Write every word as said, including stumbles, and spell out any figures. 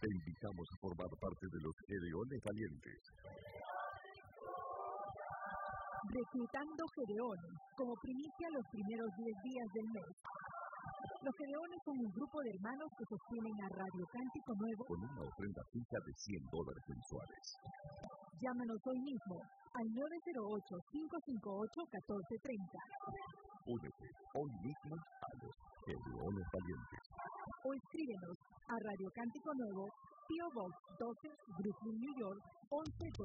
Te invitamos a formar parte de los Gedeones Valientes. Reclutando Gedeones, como primicia los primeros diez días del mes. Los Gedeones son un grupo de hermanos que sostienen a Radio Cántico Nuevo con una ofrenda fija de cien dólares mensuales. Llámanos hoy mismo al nueve cero ocho, cinco cinco ocho, uno cuatro tres cero. Únete hoy mismo a los Gedeones Valientes. O escríbenos a Radio Cántico Nuevo, P O. Box doce, Brooklyn, New York, once